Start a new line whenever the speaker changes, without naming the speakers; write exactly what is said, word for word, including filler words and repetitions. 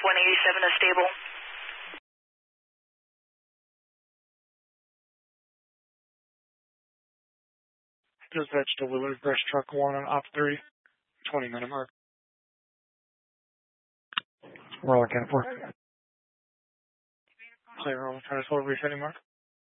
one eighty-seven is stable.
Just vegetable delivery, brush truck one on op three, twenty minute mark. Roll again for. Clear roll, trying to hold resetting mark.